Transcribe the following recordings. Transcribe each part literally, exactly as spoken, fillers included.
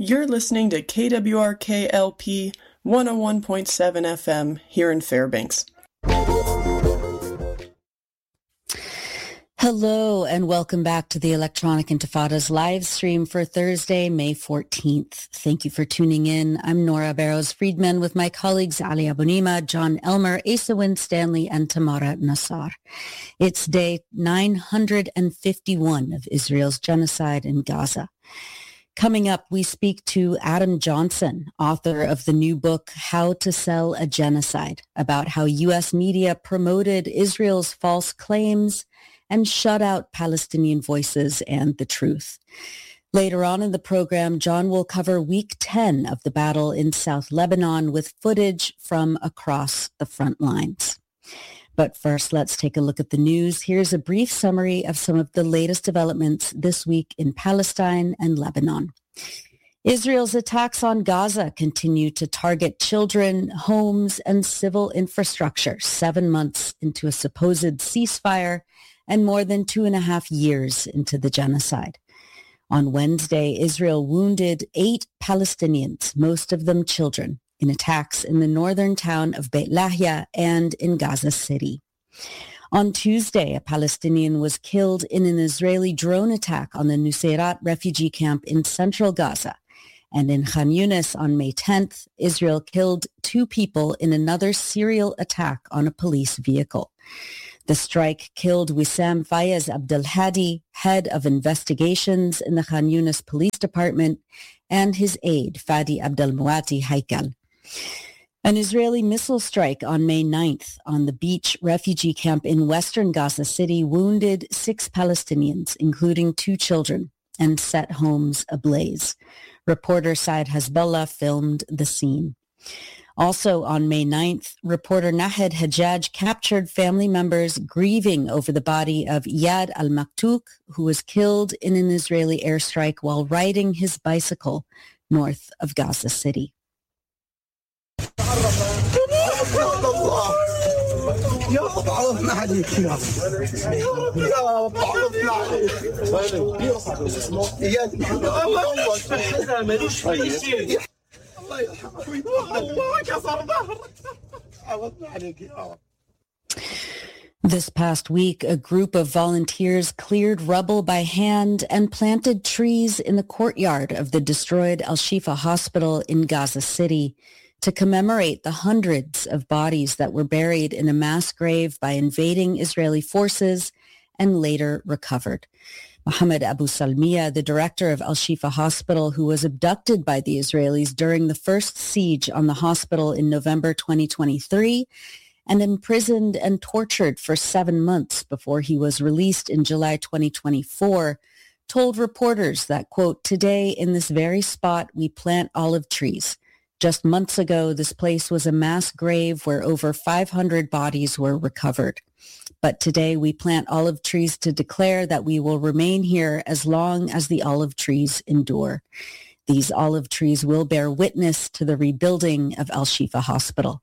You're listening to K W R K L P one oh one point seven F M here in Fairbanks. Hello and welcome back to the Electronic Intifada's live stream for Thursday, May fourteenth. Thank you for tuning in. I'm Nora Barrows-Friedman with my colleagues Ali Abunimah, John Elmer, Asa Winstanley, and Tamara Nassar. It's day nine hundred fifty-one of Israel's genocide in Gaza. Coming up, we speak to Adam Johnson, author of the new book, How to Sell a Genocide, about how U S media promoted Israel's false claims and shut out Palestinian voices and the truth. Later on in the program, John will cover week ten of the battle in South Lebanon with footage from across the front lines. But first, let's take a look at the news. Here's a brief summary of some of the latest developments this week in Palestine and Lebanon. Israel's attacks on Gaza continue to target children, homes, and civil infrastructure seven months into a supposed ceasefire and more than two and a half years into the genocide. On Wednesday, Israel wounded eight Palestinians, most of them children, in attacks in the northern town of Beit Lahia and in Gaza City. On Tuesday, a Palestinian was killed in an Israeli drone attack on the Nuseirat refugee camp in central Gaza. And in Khan Yunis on May tenth, Israel killed two people in another serial attack on a police vehicle. The strike killed Wissam Fayez Abdelhadi, head of investigations in the Khan Yunis Police Department, and his aide, Fadi Abdelmouati Haikal. An Israeli missile strike on May ninth on the beach refugee camp in western Gaza City wounded six Palestinians, including two children, and set homes ablaze. Reporter Saad Hezbollah filmed the scene. Also on May ninth, reporter Nahed Hajjaj captured family members grieving over the body of Iyad al-Maktouk, who was killed in an Israeli airstrike while riding his bicycle north of Gaza City. This past week, a group of volunteers cleared rubble by hand and planted trees in the courtyard of the destroyed Al-Shifa Hospital in Gaza City to commemorate the hundreds of bodies that were buried in a mass grave by invading Israeli forces and later recovered. Mohammed Abu Salmiya, the director of Al-Shifa Hospital, who was abducted by the Israelis during the first siege on the hospital in November twenty twenty-three and imprisoned and tortured for seven months before he was released in July twenty twenty-four, told reporters that, quote, "Today in this very spot we plant olive trees. Just months ago, this place was a mass grave where over five hundred bodies were recovered. But today we plant olive trees to declare that we will remain here as long as the olive trees endure. These olive trees will bear witness to the rebuilding of Al-Shifa Hospital."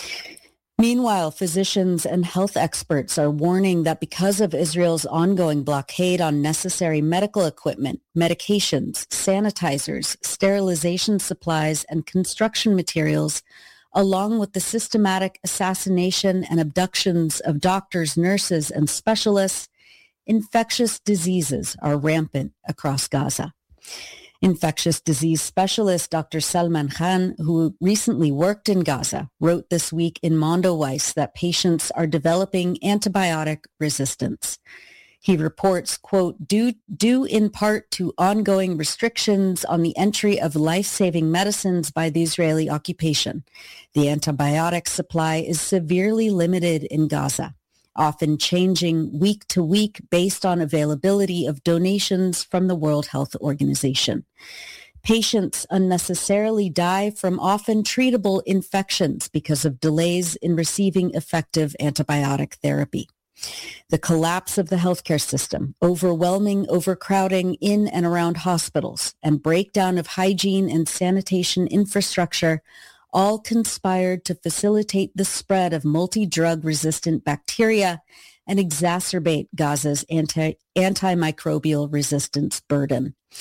Meanwhile, physicians and health experts are warning that because of Israel's ongoing blockade on necessary medical equipment, medications, sanitizers, sterilization supplies, and construction materials, along with the systematic assassination and abductions of doctors, nurses, and specialists, infectious diseases are rampant across Gaza. Infectious disease specialist Doctor Salman Khan, who recently worked in Gaza, wrote this week in Mondoweiss that patients are developing antibiotic resistance. He reports, quote, due, due in part to ongoing restrictions on the entry of life-saving medicines by the Israeli occupation, the antibiotic supply is severely limited in Gaza, often changing week to week based on availability of donations from the World Health Organization. Patients unnecessarily die from often treatable infections because of delays in receiving effective antibiotic therapy. The collapse of the healthcare system, overwhelming overcrowding in and around hospitals, and breakdown of hygiene and sanitation infrastructure all conspired to facilitate the spread of multi-drug resistant bacteria and exacerbate Gaza's anti- antimicrobial resistance burden.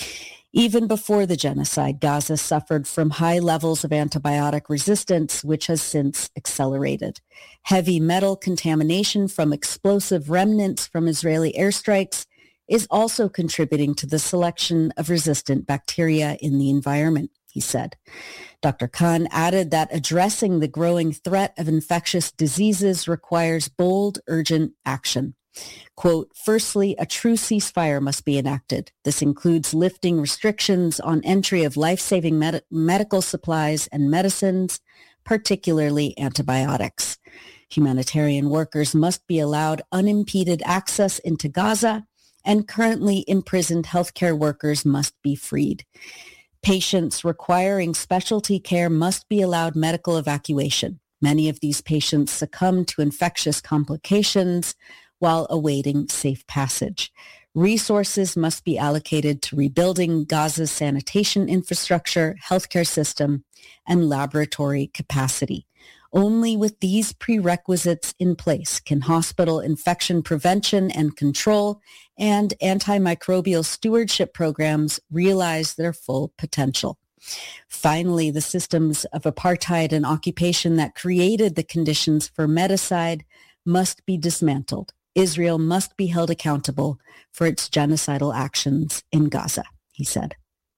Even before the genocide, Gaza suffered from high levels of antibiotic resistance, which has since accelerated. Heavy metal contamination from explosive remnants from Israeli airstrikes is also contributing to the selection of resistant bacteria in the environment, he said. Doctor Khan added that addressing the growing threat of infectious diseases requires bold, urgent action. Quote, firstly, a true ceasefire must be enacted. This includes lifting restrictions on entry of life-saving med- medical supplies and medicines, particularly antibiotics. Humanitarian workers must be allowed unimpeded access into Gaza, and currently imprisoned healthcare workers must be freed. Patients requiring specialty care must be allowed medical evacuation. Many of these patients succumb to infectious complications while awaiting safe passage. Resources must be allocated to rebuilding Gaza's sanitation infrastructure, healthcare system, and laboratory capacity. Only with these prerequisites in place can hospital infection prevention and control and antimicrobial stewardship programs realize their full potential. Finally, the systems of apartheid and occupation that created the conditions for medicide must be dismantled. Israel must be held accountable for its genocidal actions in Gaza, he said.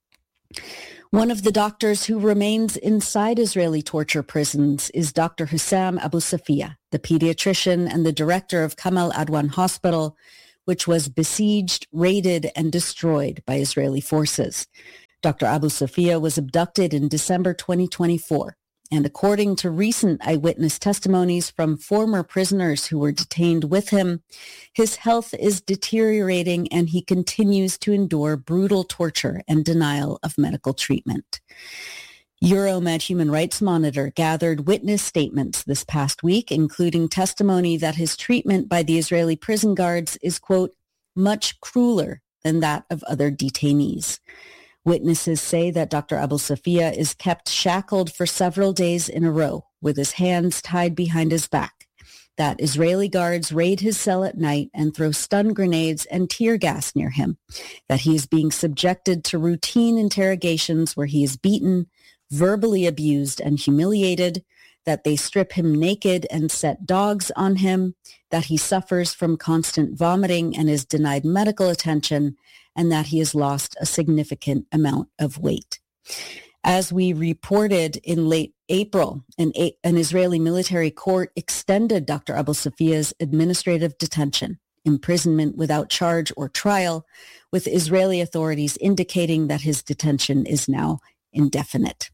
One of the doctors who remains inside Israeli torture prisons is Doctor Hussam Abu Safia, the pediatrician and the director of Kamal Adwan Hospital, which was besieged, raided, and destroyed by Israeli forces. Doctor Abu Safia was abducted in December twenty twenty-four. And according to recent eyewitness testimonies from former prisoners who were detained with him, his health is deteriorating and he continues to endure brutal torture and denial of medical treatment. Euromed Human Rights Monitor gathered witness statements this past week, including testimony that his treatment by the Israeli prison guards is, quote, much crueler than that of other detainees. Witnesses say that Doctor Abu Safia is kept shackled for several days in a row with his hands tied behind his back, that Israeli guards raid his cell at night and throw stun grenades and tear gas near him, that he is being subjected to routine interrogations where he is beaten, verbally abused and humiliated, that they strip him naked and set dogs on him, that he suffers from constant vomiting and is denied medical attention, and that he has lost a significant amount of weight. As we reported in late April, an, an Israeli military court extended Doctor Abu Safia's administrative detention, imprisonment without charge or trial, with Israeli authorities indicating that his detention is now indefinite.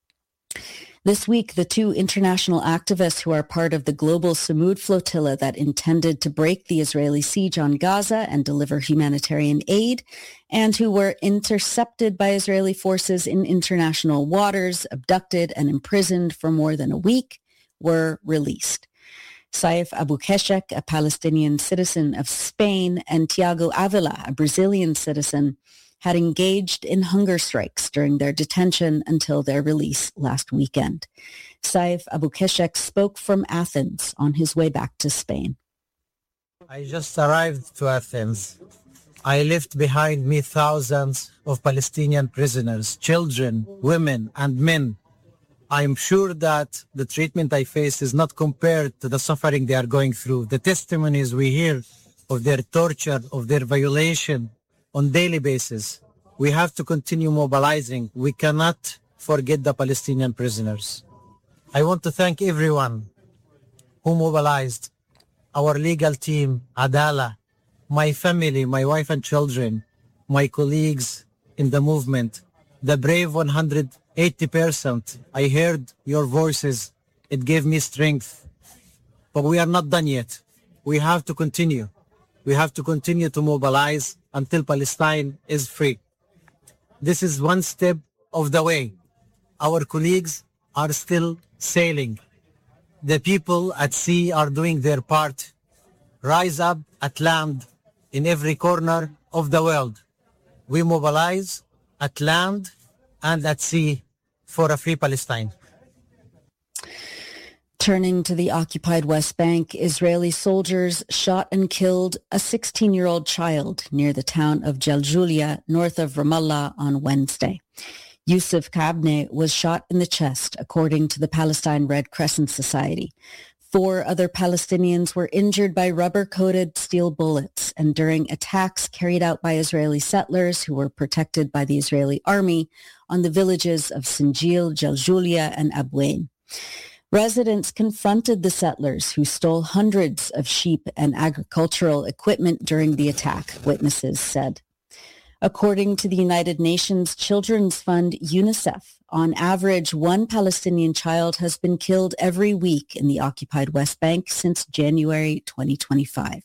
This week, the two international activists who are part of the global Samud flotilla that intended to break the Israeli siege on Gaza and deliver humanitarian aid, and who were intercepted by Israeli forces in international waters, abducted and imprisoned for more than a week, were released. Saif Abu Keshek, a Palestinian citizen of Spain, and Tiago Avila, a Brazilian citizen, had engaged in hunger strikes during their detention until their release last weekend. Saif Abu Keshek spoke from Athens on his way back to Spain. I just arrived to Athens. I left behind me thousands of Palestinian prisoners, children, women, and men. I am sure that the treatment I face is not compared to the suffering they are going through. The testimonies we hear of their torture, of their violation, on daily basis. We have to continue mobilizing. We cannot forget the Palestinian prisoners. I want to thank everyone who mobilized, our legal team, Adala, my family, my wife and children, my colleagues in the movement, the brave one hundred eighty percent. I heard your voices. It gave me strength. But we are not done yet. We have to continue. We have to continue to mobilize until Palestine is free. This is one step of the way. Our colleagues are still sailing. The people at sea are doing their part. Rise up at land in every corner of the world. We mobilize at land and at sea for a free Palestine. Turning to the occupied West Bank, Israeli soldiers shot and killed a sixteen-year-old child near the town of Jaljoulia, north of Ramallah, on Wednesday. Yusuf Kabne was shot in the chest, according to the Palestine Red Crescent Society. Four other Palestinians were injured by rubber-coated steel bullets and during attacks carried out by Israeli settlers who were protected by the Israeli army on the villages of Sinjil, Jaljoulia, and Abwain. Residents confronted the settlers who stole hundreds of sheep and agricultural equipment during the attack, witnesses said. According to the United Nations Children's Fund, UNICEF, on average, one Palestinian child has been killed every week in the occupied West Bank since January twenty twenty-five.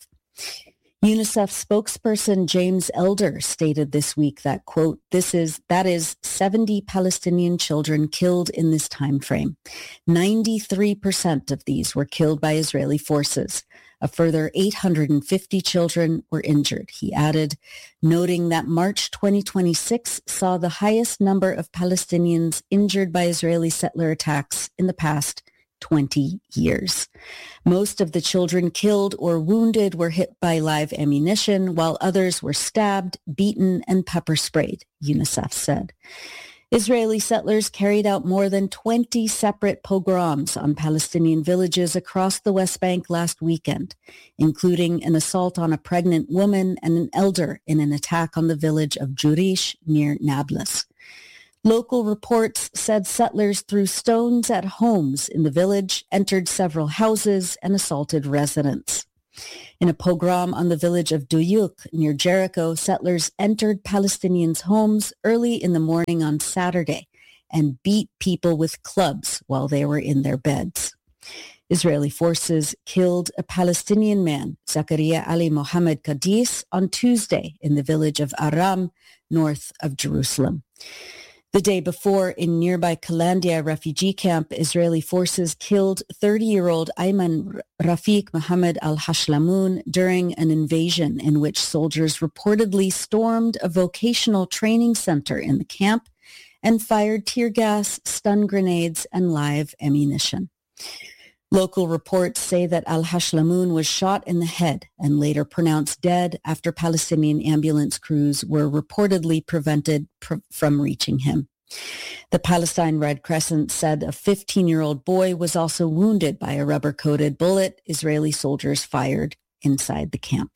UNICEF spokesperson James Elder stated this week that, quote, this is, that is seventy Palestinian children killed in this time frame. ninety-three percent of these were killed by Israeli forces. A further eight hundred fifty children were injured, he added, noting that March twenty twenty-six saw the highest number of Palestinians injured by Israeli settler attacks in the past twenty years. Most of the children killed or wounded were hit by live ammunition, while others were stabbed, beaten, and pepper sprayed, UNICEF said. Israeli settlers carried out more than twenty separate pogroms on Palestinian villages across the West Bank last weekend, including an assault on a pregnant woman and an elder in an attack on the village of Jurish near Nablus. Local reports said settlers threw stones at homes in the village, entered several houses, and assaulted residents. In a pogrom on the village of Duyuk near Jericho, settlers entered Palestinians' homes early in the morning on Saturday and beat people with clubs while they were in their beds. Israeli forces killed a Palestinian man, Zakaria Ali Mohammed Qadis, on Tuesday in the village of Aram, north of Jerusalem. The day before, in nearby Kalandia refugee camp, Israeli forces killed thirty-year-old Ayman Rafiq Mohammed al-Hashlamoon during an invasion in which soldiers reportedly stormed a vocational training center in the camp and fired tear gas, stun grenades, and live ammunition. Local reports say that al-Hashlamoon was shot in the head and later pronounced dead after Palestinian ambulance crews were reportedly prevented pr- from reaching him. The Palestine Red Crescent said a fifteen-year-old boy was also wounded by a rubber-coated bullet Israeli soldiers fired inside the camp.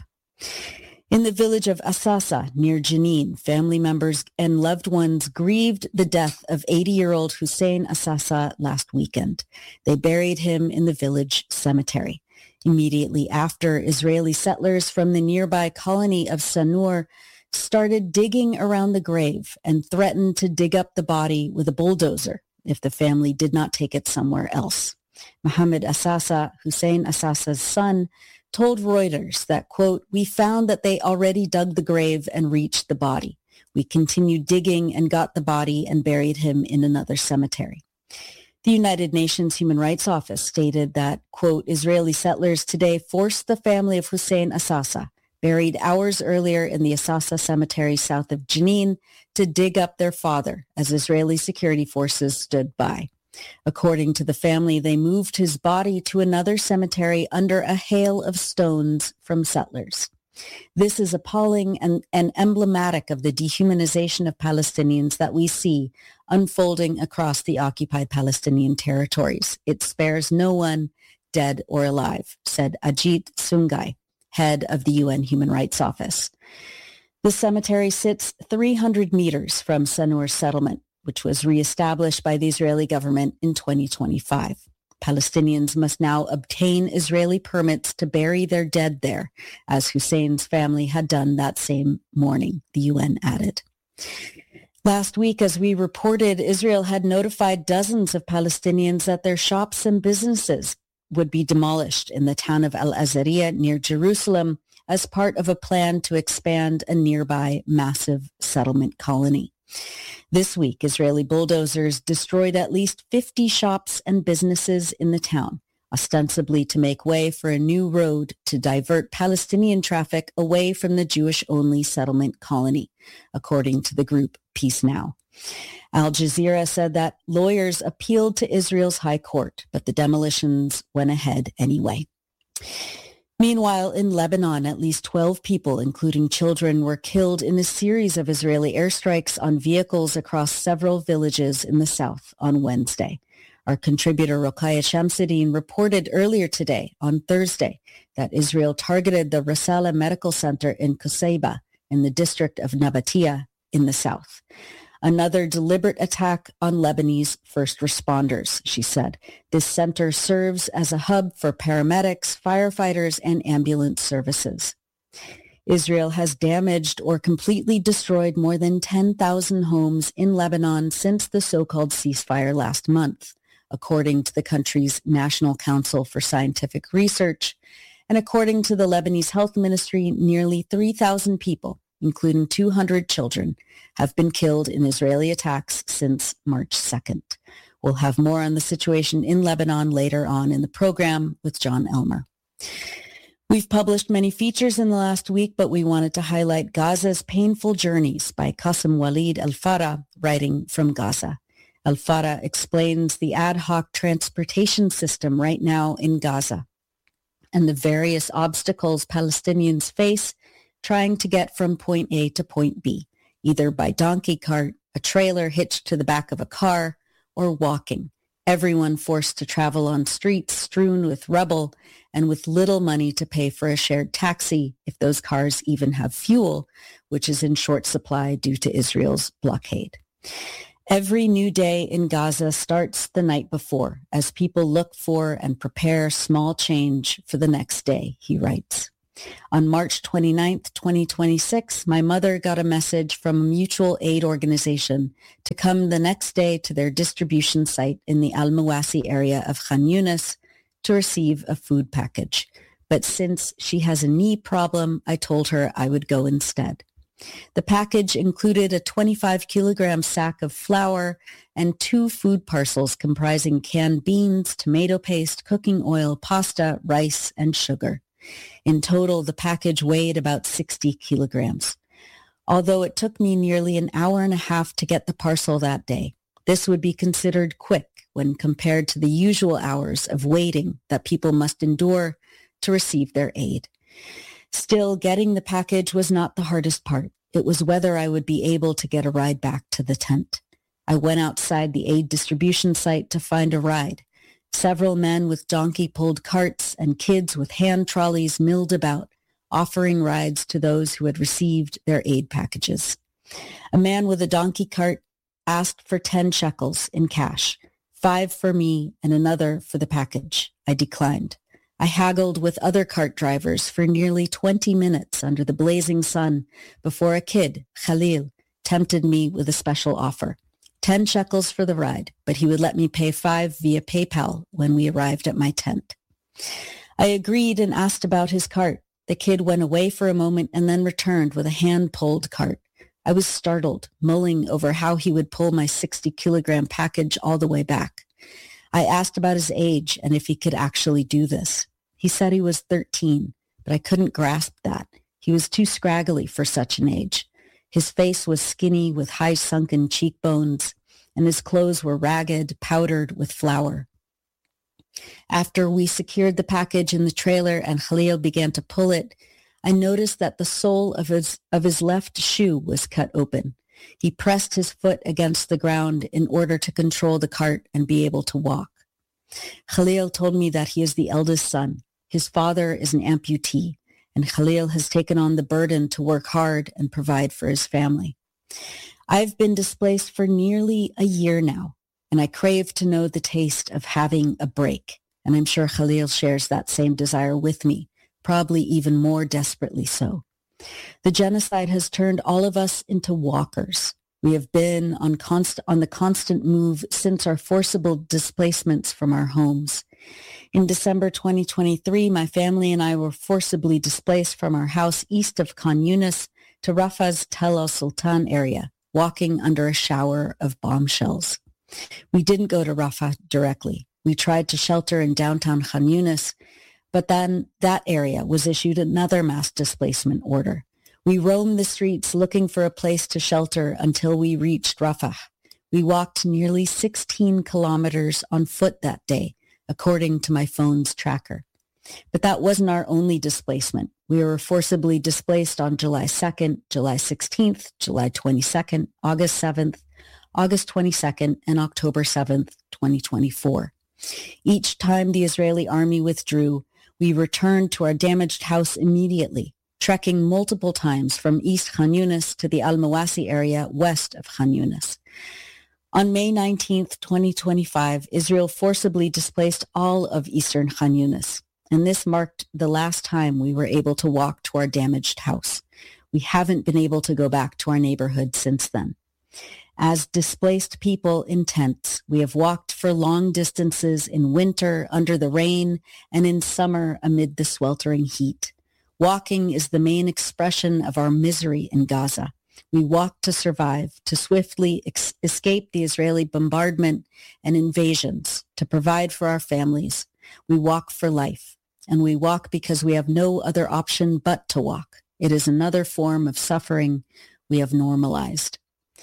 In the village of Asasa, near Jenin, family members and loved ones grieved the death of eighty-year-old Hussein Asasa last weekend. They buried him in the village cemetery. Immediately after, Israeli settlers from the nearby colony of Sanur started digging around the grave and threatened to dig up the body with a bulldozer if the family did not take it somewhere else. Mohammed Asasa, Hussein Asasa's son, told Reuters that, quote, we found that they already dug the grave and reached the body. We continued digging and got the body and buried him in another cemetery. The United Nations Human Rights Office stated that, quote, Israeli settlers today forced the family of Hussein Asasa, buried hours earlier in the Asasa cemetery south of Jenin, to dig up their father as Israeli security forces stood by. According to the family, they moved his body to another cemetery under a hail of stones from settlers. This is appalling and, and emblematic of the dehumanization of Palestinians that we see unfolding across the occupied Palestinian territories. It spares no one, dead or alive, said Ajit Sungai, head of the U N Human Rights Office. The cemetery sits three hundred meters from Sanur settlement, which was reestablished by the Israeli government in twenty twenty-five. Palestinians must now obtain Israeli permits to bury their dead there, as Hussein's family had done that same morning, the U N added. Last week, as we reported, Israel had notified dozens of Palestinians that their shops and businesses would be demolished in the town of Al-Azariya near Jerusalem as part of a plan to expand a nearby massive settlement colony. This week, Israeli bulldozers destroyed at least fifty shops and businesses in the town, ostensibly to make way for a new road to divert Palestinian traffic away from the Jewish-only settlement colony, according to the group Peace Now. Al Jazeera said that lawyers appealed to Israel's high court, but the demolitions went ahead anyway. Meanwhile, in Lebanon, at least twelve people, including children, were killed in a series of Israeli airstrikes on vehicles across several villages in the south on Wednesday. Our contributor Rokhaya Shamsuddin reported earlier today, on Thursday, that Israel targeted the Rasala Medical Center in Qusayba in the district of Nabatia in the south. Another deliberate attack on Lebanese first responders, she said. This center serves as a hub for paramedics, firefighters, and ambulance services. Israel has damaged or completely destroyed more than ten thousand homes in Lebanon since the so-called ceasefire last month, according to the country's National Council for Scientific Research. And according to the Lebanese Health Ministry, nearly three thousand people, including two hundred children, have been killed in Israeli attacks since March second. We'll have more on the situation in Lebanon later on in the program with John Elmer. We've published many features in the last week, but we wanted to highlight Gaza's Painful Journeys by Qasim Walid Al-Farah, writing from Gaza. Al-Farah explains the ad hoc transportation system right now in Gaza and the various obstacles Palestinians face trying to get from point A to point B, either by donkey cart, a trailer hitched to the back of a car, or walking. Everyone forced to travel on streets strewn with rubble and with little money to pay for a shared taxi if those cars even have fuel, which is in short supply due to Israel's blockade. Every new day in Gaza starts the night before as people look for and prepare small change for the next day, he writes. On March twenty-ninth, twenty twenty-six, my mother got a message from a mutual aid organization to come the next day to their distribution site in the Al-Mawasi area of Khan Yunis to receive a food package. But since she has a knee problem, I told her I would go instead. The package included a twenty-five kilogram sack of flour and two food parcels comprising canned beans, tomato paste, cooking oil, pasta, rice, and sugar. In total, the package weighed about sixty kilograms. Although it took me nearly an hour and a half to get the parcel that day, this would be considered quick when compared to the usual hours of waiting that people must endure to receive their aid. Still, getting the package was not the hardest part. It was whether I would be able to get a ride back to the tent. I went outside the aid distribution site to find a ride. Several men with donkey-pulled carts and kids with hand trolleys milled about, offering rides to those who had received their aid packages. A man with a donkey cart asked for ten shekels in cash, five for me and another for the package. I declined. I haggled with other cart drivers for nearly twenty minutes under the blazing sun before a kid, Khalil, tempted me with a special offer. Ten shekels for the ride, but he would let me pay five via PayPal when we arrived at my tent. I agreed and asked about his cart. The kid went away for a moment and then returned with a hand-pulled cart. I was startled, mulling over how he would pull my sixty kilogram package all the way back. I asked about his age and if he could actually do this. He said he was thirteen, but I couldn't grasp that. He was too scraggly for such an age. His face was skinny with high sunken cheekbones, and his clothes were ragged, powdered with flour. After we secured the package in the trailer and Khalil began to pull it, I noticed that the sole of his, of his left shoe was cut open. He pressed his foot against the ground in order to control the cart and be able to walk. Khalil told me that he is the eldest son. His father is an amputee, and Khalil has taken on the burden to work hard and provide for his family. I've been displaced for nearly a year now, and I crave to know the taste of having a break, and I'm sure Khalil shares that same desire with me, probably even more desperately so. The genocide has turned all of us into walkers. We have been on, const- on the constant move since our forcible displacements from our homes. In December twenty twenty-three, my family and I were forcibly displaced from our house east of Khan Yunis to Rafah's Tel al-Sultan area, walking under a shower of bombshells. We didn't go to Rafah directly. We tried to shelter in downtown Khan Yunis, but then that area was issued another mass displacement order. We roamed the streets looking for a place to shelter until we reached Rafah. We walked nearly sixteen kilometers on foot that day, according to my phone's tracker. But that wasn't our only displacement. We were forcibly displaced on July second, July sixteenth, July twenty-second, August seventh, August twenty-second, and October seventh, twenty twenty-four. Each time the Israeli army withdrew, we returned to our damaged house immediately, trekking multiple times from East Khan Yunis to the Al-Mawasi area west of Khan Yunis. On May nineteenth, twenty twenty-five, Israel forcibly displaced all of eastern Khan Yunis, and this marked the last time we were able to walk to our damaged house. We haven't been able to go back to our neighborhood since then. As displaced people in tents, we have walked for long distances in winter under the rain and in summer amid the sweltering heat. Walking is the main expression of our misery in Gaza. We walk to survive, to swiftly ex- escape the Israeli bombardment and invasions, to provide for our families. We walk for life, and we walk because we have no other option but to walk. It is another form of suffering we have normalized.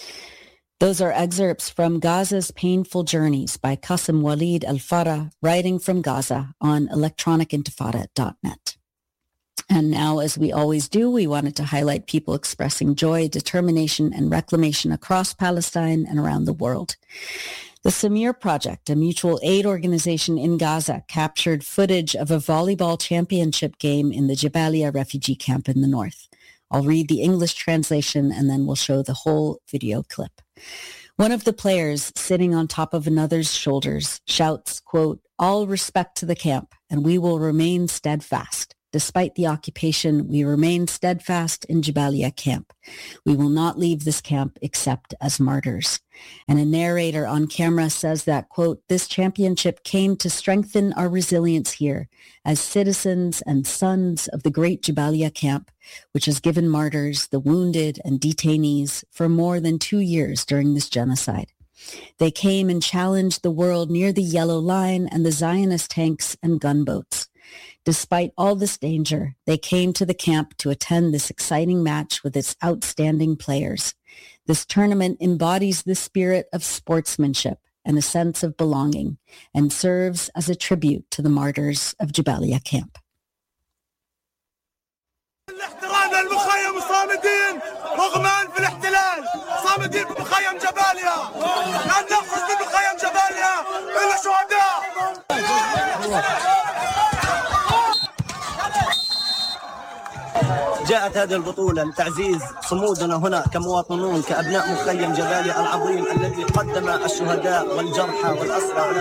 Those are excerpts from Gaza's Painful Journeys by Qasim Walid Al-Farah, writing from Gaza on electronic intifada dot net. And now, as we always do, we wanted to highlight people expressing joy, determination, and reclamation across Palestine and around the world. The Samir Project, a mutual aid organization in Gaza, captured footage of a volleyball championship game in the Jabalia refugee camp in the north. I'll read the English translation and then we'll show the whole video clip. One of the players, sitting on top of another's shoulders, shouts, quote, "All respect to the camp, and we will remain steadfast. Despite the occupation, we remain steadfast in Jabalia camp. We will not leave this camp except as martyrs." And a narrator on camera says that, quote, "This championship came to strengthen our resilience here as citizens and sons of the great Jabalia camp, which has given martyrs, the wounded, and detainees for more than two years during this genocide. They came and challenged the world near the Yellow Line and the Zionist tanks and gunboats. Despite all this danger, they came to the camp to attend this exciting match with its outstanding players. This tournament embodies the spirit of sportsmanship and a sense of belonging and serves as a tribute to the martyrs of Jabalia camp." المخيم صامدين رغم أنف الاحتلال صامدين بمخيم جباليا لن نخرج من مخيم جباليا إلا شهداء. جاءت هذه البطولة لتعزيز صمودنا هنا كمواطنون كأبناء مخيم جباليا العظيم الذي قدم الشهداء والجرحى والأسرى